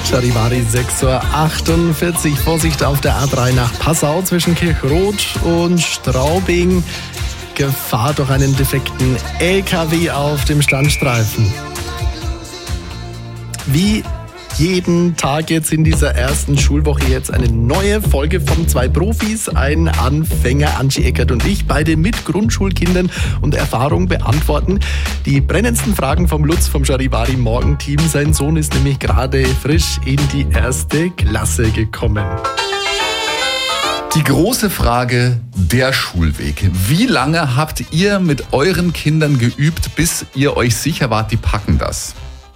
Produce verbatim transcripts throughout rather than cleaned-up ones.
Charivari, sechs Uhr achtundvierzig. Vorsicht auf der A drei nach Passau zwischen Kirchroth und Straubing. Gefahr durch einen defekten L K W auf dem Standstreifen. Wie jeden Tag jetzt in dieser ersten Schulwoche jetzt eine neue Folge von zwei Profis, ein Anfänger, Angie Eckert und ich, beide mit Grundschulkindern und Erfahrung beantworten die brennendsten Fragen vom Lutz vom Charivari Morgenteam. Sein Sohn ist nämlich gerade frisch in die erste Klasse gekommen. Die große Frage, der Schulweg. Wie lange habt ihr mit euren Kindern geübt, bis ihr euch sicher wart, die packen das?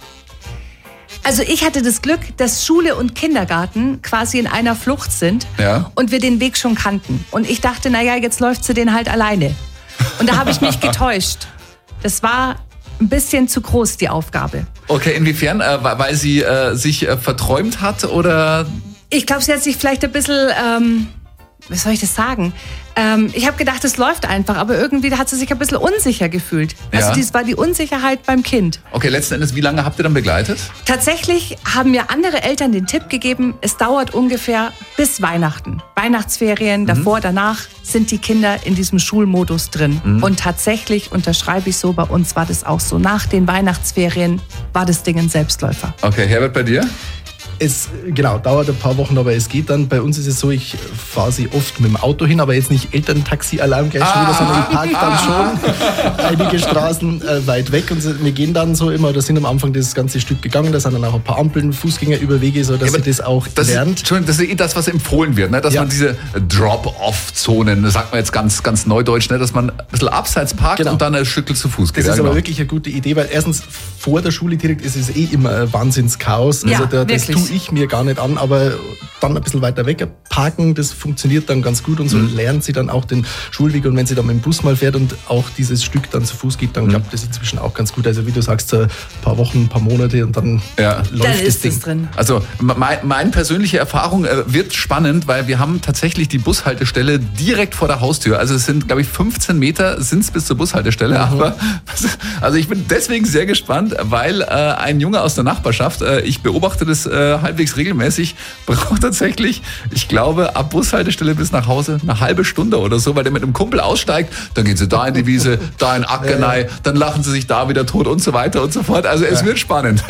Also ich hatte das Glück, dass Schule und Kindergarten quasi in einer Flucht sind, ja, und wir den Weg schon kannten. Und ich dachte, naja, jetzt läuft sie den halt alleine. Und da habe ich mich getäuscht. Das war ein bisschen zu groß, die Aufgabe. Okay, inwiefern? Äh, weil sie äh, sich äh, verträumt hat, oder? Ich glaube, sie hat sich vielleicht ein bisschen, ähm, wie soll ich das sagen? Ähm, ich habe gedacht, es läuft einfach, aber irgendwie hat sie sich ein bisschen unsicher gefühlt. Also Ja. das war die Unsicherheit beim Kind. Okay, letzten Endes, wie lange habt ihr dann begleitet? Tatsächlich haben mir andere Eltern den Tipp gegeben, es dauert ungefähr bis Weihnachten. Weihnachtsferien, davor, danach sind die Kinder in diesem Schulmodus drin. Mhm. Und tatsächlich unterschreibe ich so, bei uns war das auch so. Nach den Weihnachtsferien war das Ding ein Selbstläufer. Okay, Herbert, bei dir? Es genau, dauert ein paar Wochen, aber es geht dann. Bei uns ist es so, ich fahre sie oft mit dem Auto hin, aber jetzt nicht Elterntaxi-Alarm gleich schon wieder, sondern ich parke dann schon einige Straßen äh, weit weg. Und so, wir gehen dann so immer, da sind am Anfang das ganze Stück gegangen, da sind dann auch ein paar Ampeln, Fußgängerüberwege, so dass Ja, sie das auch Das lernt. ist, Entschuldigung, das ist eh das, was empfohlen wird, ne? Dass Ja. man diese Drop-Off-Zonen, das sagt man jetzt ganz, ganz neudeutsch, ne? Dass man ein bisschen abseits parkt, Genau. und dann ein Stückchen zu Fuß geht. Das ist Ja, aber genau. wirklich eine gute Idee, weil erstens vor der Schule direkt ist es eh immer ein Wahnsinnschaos. Ja, Also da, das wirklich. tue ich mir gar nicht an, aber dann ein bisschen weiter weg parken, das funktioniert dann ganz gut und so Mhm. lernt sie dann auch den Schulweg, und wenn sie dann mit dem Bus mal fährt und auch dieses Stück dann zu Fuß geht, dann Mhm. klappt das inzwischen auch ganz gut. Also wie du sagst, so ein paar Wochen, ein paar Monate und dann Ja. läuft Dann das ist Ding. es drin. Also meine mein persönliche Erfahrung äh, wird spannend, weil wir haben tatsächlich die Bushaltestelle direkt vor der Haustür. Also es sind, glaube ich, fünfzehn Meter sind's bis zur Bushaltestelle. Aber also ich bin deswegen sehr gespannt, weil äh, ein Junge aus der Nachbarschaft, äh, ich beobachte das äh, halbwegs regelmäßig, braucht tatsächlich, ich glaube, ab Bushaltestelle bis nach Hause eine halbe Stunde oder so, weil der mit einem Kumpel aussteigt, dann gehen sie da in die Wiese, da in Ackenei, dann lachen sie sich da wieder tot und so weiter und so fort. Also es wird spannend.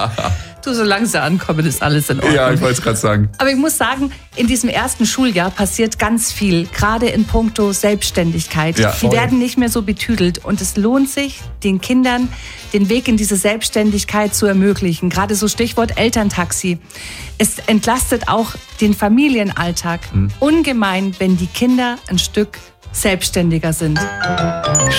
Du, solange sie ankommen, ist alles in Ordnung. Ja, ich wollte es gerade sagen. Aber ich muss sagen, in diesem ersten Schuljahr passiert ganz viel, gerade in puncto Selbstständigkeit. Ja, Die voll. werden nicht mehr so betüdelt, und es lohnt sich, den Kindern den Weg in diese Selbstständigkeit zu ermöglichen. Gerade so Stichwort Elterntaxi. Es entlastet auch den Familienalltag ungemein, wenn die Kinder ein Stück selbstständiger sind.